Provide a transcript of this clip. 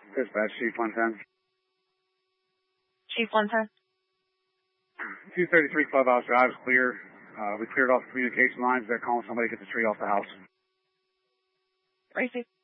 Dispatch, Chief 110. Chief 110. 233 Clubhouse Drive is clear. We cleared off the communication lines. They're calling somebody to get the tree off the house. Receive.